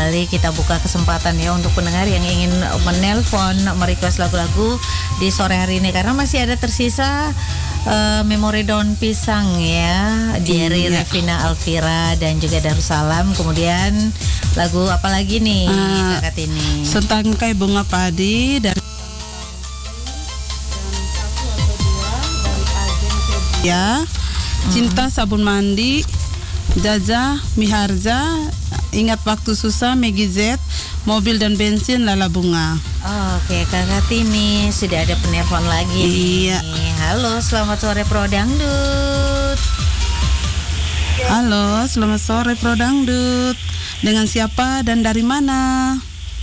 kembali kita buka kesempatan ya untuk pendengar yang ingin menelpon, merequest lagu-lagu di sore hari ini karena masih ada tersisa Memori Daun Pisang ya, dari Revina Alvira dan juga Darussalam. Kemudian lagu apa lagi nih Kak Kartini? Setangkai bunga padi dari ya, Cinta Sabun Mandi, Jaja Miharja, Ingat Waktu Susah, Megi Z, Mobil dan Bensin, Lala Bunga. Oke, Kak Kartini sudah ada penelpon lagi. Iya. Nih. Halo, selamat sore Pro Dangdut. Halo, selamat sore Pro Dangdut. Dengan siapa dan dari mana?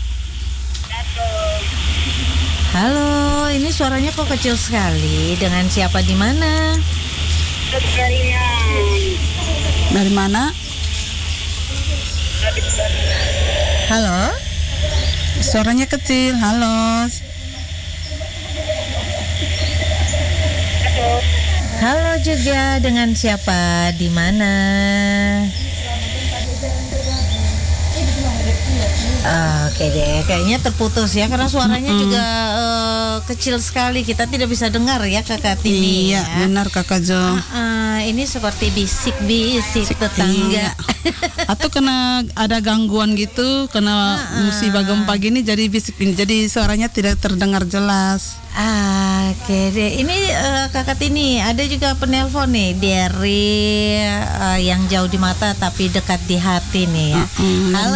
Halo, ini suaranya kok kecil sekali. Dengan siapa di mana? Dari mana? Halo? Suaranya kecil. Halo. Halo juga, dengan siapa di mana? Oke deh, kayaknya terputus ya karena suaranya juga kecil sekali. Kita tidak bisa dengar ya Kak Kartini. Iya, ya. benar Kakak Jo. Ini seperti bisik-bisik tetangga. Iya. Atau kena ada gangguan gitu, kena musibah gempa gini jadi bisik, jadi suaranya tidak terdengar jelas. Oke deh, ini Kak Kartini ada juga penelpon nih dari yang jauh di mata tapi dekat di hati nih ya. Halo